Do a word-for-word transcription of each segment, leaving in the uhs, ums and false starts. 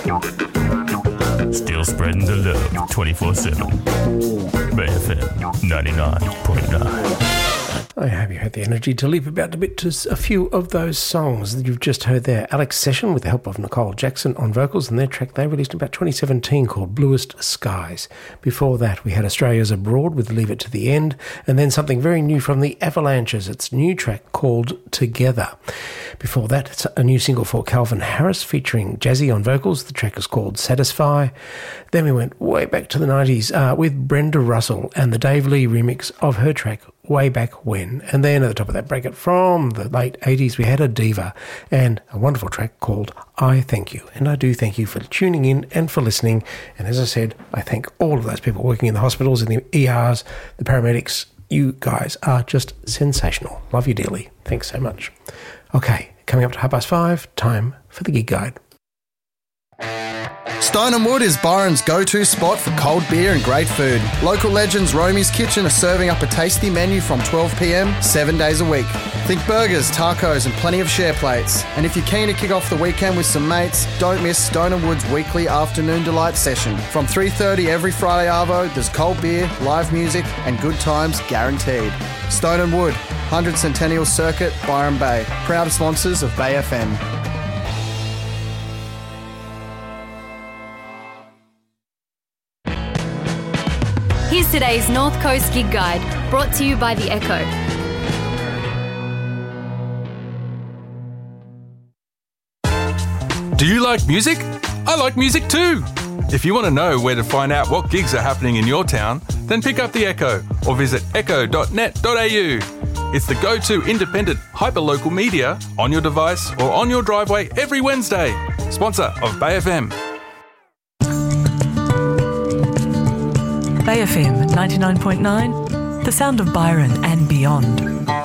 Still spreading the love twenty-four seven. Bay F M ninety-nine point nine. I hope you had the energy to leap about a bit to a few of those songs that you've just heard there. Alex Session with the help of Nicole Jackson on vocals, and their track they released in about twenty seventeen called Bluest Skies. Before that, we had Australia's Abroad with Leave It to the End, and then something very new from the Avalanches. It's a new track called Together. Before that, it's a new single for Calvin Harris featuring Jazzy on vocals. The track is called Satisfy. Then we went way back to the nineties uh, with Brenda Russell and the Dave Lee remix of her track Way Back When. And then at the top of that bracket from the late eighties, we had a diva and a wonderful track called I Thank You. And I do thank you for tuning in and for listening. And as I said, I thank all of those people working in the hospitals, in the E Rs, the paramedics. You guys are just sensational. Love you dearly. Thanks so much. Okay, coming up to half past five, time for the Gig Guide. Stone and Wood is Byron's go-to spot for cold beer and great food. Local legends Romy's Kitchen are serving up a tasty menu from twelve p m, seven days a week. Think burgers, tacos and plenty of share plates. And if you're keen to kick off the weekend with some mates, don't miss Stone and Wood's weekly afternoon delight session. From three thirty every Friday arvo, there's cold beer, live music and good times guaranteed. Stone and Wood, one hundred Centennial Circuit, Byron Bay. Proud sponsors of Bay F M. Here's today's North Coast Gig Guide, brought to you by The Echo. Do you like music? I like music too! If you want to know where to find out what gigs are happening in your town, then pick up The Echo or visit echo dot net dot a u. It's the go-to independent hyperlocal media on your device or on your driveway every Wednesday. Sponsor of Bay F M. Bay F M ninety-nine point nine, the sound of Byron and beyond.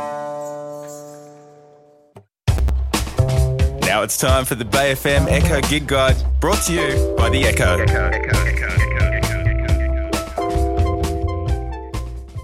Now it's time for the Bay F M Echo Gig Guide, brought to you by The Echo. Echo, Echo, Echo, Echo.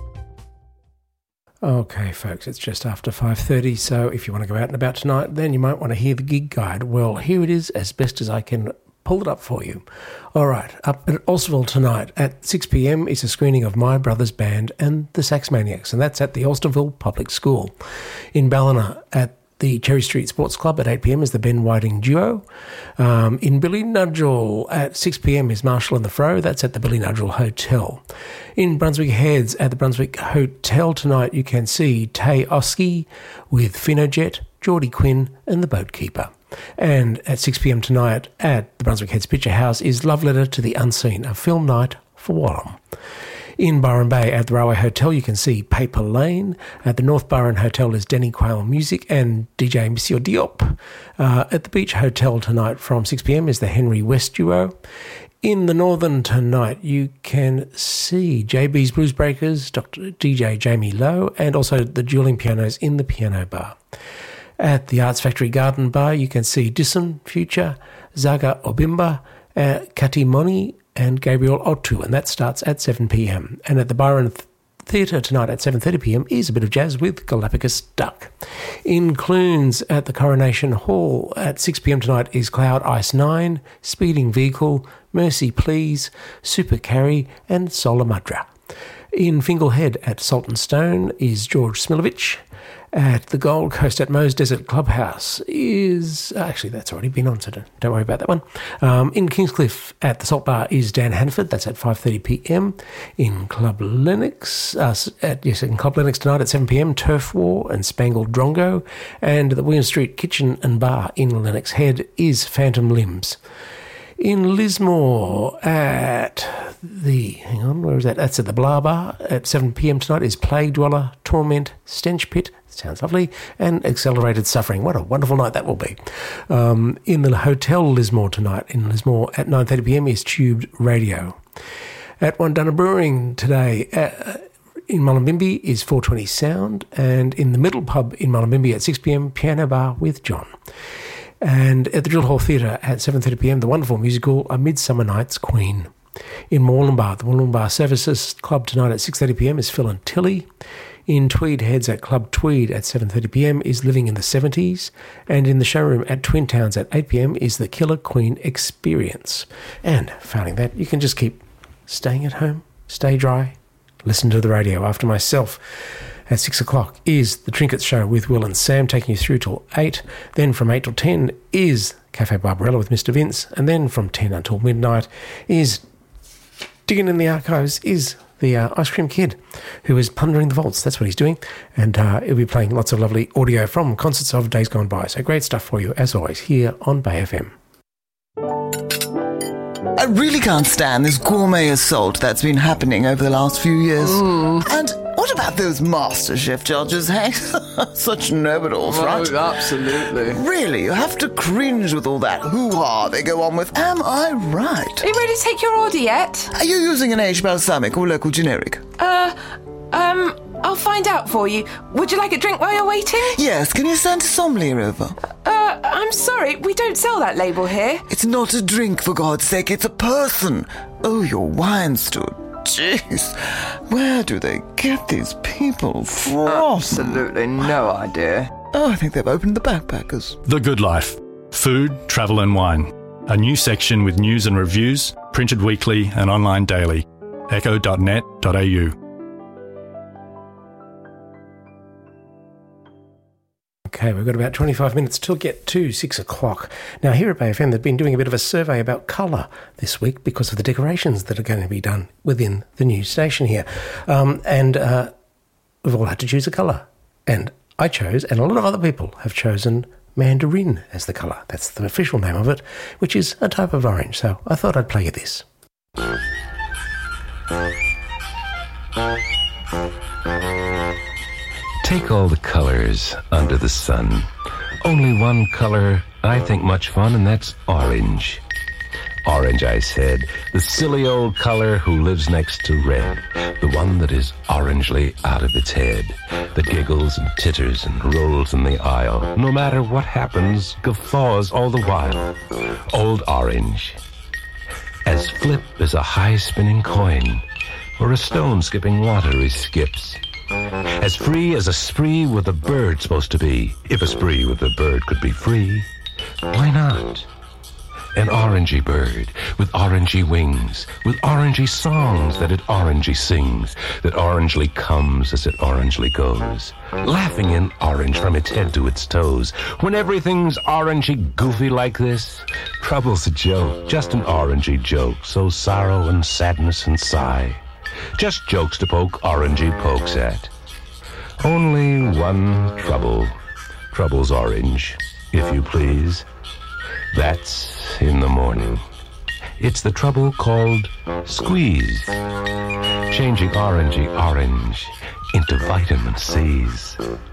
Okay, folks, it's just after five thirty, so if you want to go out and about tonight, then you might want to hear the Gig Guide. Well, here it is, as best as I can pull it up for you. All right, up at Alstonville tonight at six p m is a screening of My Brother's Band and the Sax Maniacs, and that's at the Alstonville Public School. In Ballina at the Cherry Street Sports Club at eight p m is the Ben Whiting Duo. Um, in Ballynudgel at six p m is Marshall and the Fro. That's at the Ballynudgel Hotel. In Brunswick Heads at the Brunswick Hotel tonight, you can see Tay Oski with Finojet, Geordie Quinn and the Boatkeeper. And at six p m tonight at the Brunswick Heads Picture House is Love Letter to the Unseen, a film night for Wallam. In Byron Bay at the Railway Hotel, you can see Paper Lane. At the North Byron Hotel is Denny Quayle Music and D J Monsieur Diop. Uh, at the Beach Hotel tonight from six p m is the Henry West Duo. In the Northern tonight, you can see J B's Blues Breakers, Doctor D J Jamie Lowe, and also the dueling pianos in the piano bar. At the Arts Factory Garden Bar, you can see Disson, Future, Zaga Obimba, uh, Katimoni, and Gabriel Otu, and that starts at seven p m. And at the Byron Th- Theatre tonight at seven thirty p m is a bit of jazz with Galapagos Duck. In Clunes at the Coronation Hall at six p m tonight is Cloud Ice nine, Speeding Vehicle, Mercy Please, Super Carry, and Solamadra. In Finglehead at Salt and Stone is George Smilovich. At the Gold Coast at Moe's Desert Clubhouse is... Actually, that's already been on, so don't, don't worry about that one. Um, in Kingscliff at the Salt Bar is Dan Hannaford. That's at five thirty p m. In Club Lennox... Uh, at, yes, in Club Lennox tonight at seven p m, Turf War and Spangled Drongo. And the William Street Kitchen and Bar in Lennox Head is Phantom Limbs. In Lismore at the... Hang on, where is that? That's at the Blah Bar at seven p m tonight is Plague Dweller, Torment, Stench Pit... Sounds lovely. And Accelerated Suffering. What a wonderful night that will be. Um, in the Hotel Lismore tonight, in Lismore at nine thirty p m is Tubed Radio. At Wandunna Brewing today, uh, in Mullumbimby is four twenty Sound. And in the Middle Pub in Mullumbimby at six p m, Piano Bar with John. And at the Drill Hall Theatre at seven thirty p m, the wonderful musical A Midsummer Night's Queen. In Moorlambar, the Moorlambar Services Club tonight at six thirty p m is Phil and Tilly. In Tweed Heads at Club Tweed at seven thirty p m is Living in the seventies, and in the showroom at Twin Towns at eight p m is the Killer Queen Experience. And failing that, you can just keep staying at home, stay dry, listen to the radio. After myself, at six o'clock is the Trinkets Show with Will and Sam, taking you through till eight. Then from eight till ten is Cafe Barbarella with Mister Vince, and then from ten until midnight is digging in the archives is the uh, Ice Cream Kid, who is plundering the vaults. That's what he's doing, and uh, he'll be playing lots of lovely audio from concerts of days gone by. So great stuff for you, as always, here on Bay F M. I really can't stand this gourmet assault that's been happening over the last few years. Ooh. And what about those MasterChef judges, hey? Such know-it-alls, oh, right? Absolutely. Really, you have to cringe with all that hoo-ha they go on with. Am I right? Are you ready to take your order yet? Are you using an aged balsamic or local generic? Uh, um, I'll find out for you. Would you like a drink while you're waiting? Yes, can you send sommelier over? Uh, I'm sorry, we don't sell that label here. It's not a drink, for God's sake, it's a person. Oh, your wine stood. Jeez, where do they get these people from? Absolutely no idea. Oh, I think they've opened the backpackers. The Good Life. Food, travel and wine. A new section with news and reviews, printed weekly and online daily. echo dot net dot a u. Okay, we've got about twenty-five minutes till get to six o'clock. Now, here at Bay F M, they've been doing a bit of a survey about colour this week because of the decorations that are going to be done within the new station here. Um, and uh, we've all had to choose a colour. And I chose, and a lot of other people have chosen, mandarin as the colour. That's the official name of it, which is a type of orange. So I thought I'd play you this. Take all the colors under the sun. Only one color I think much fun, and that's orange. Orange, I said, the silly old color who lives next to red, the one that is orangely out of its head, that giggles and titters and rolls in the aisle, no matter what happens, guffaws all the while. Old Orange. As flip as a high-spinning coin, or a stone skipping water he skips. As free as a spree with a bird supposed to be. If a spree with a bird could be free, why not? An orangey bird with orangey wings, with orangey songs that it orangey sings, that orangely comes as it orangely goes, laughing in orange from its head to its toes. When everything's orangey goofy like this, trouble's a joke, just an orangey joke, so sorrow and sadness and sigh. Just jokes to poke orangey pokes at. Only one trouble. Trouble's orange, if you please. That's in the morning. It's the trouble called squeeze. Changing orangey orange into vitamin C's.